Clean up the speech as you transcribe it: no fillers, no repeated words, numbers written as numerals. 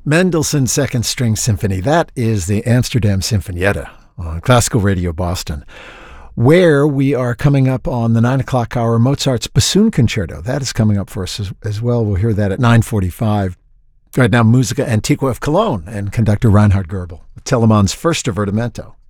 Mendelssohn's Second String Symphony. That is the Amsterdam Sinfonietta on Classical Radio Boston, where we are coming up on the 9 o'clock hour, Mozart's Bassoon Concerto. That is coming up for us as well. We'll hear that at 9:45. Right now, Musica Antiqua of Cologne and conductor Reinhard Goebel with Telemann's first divertimento.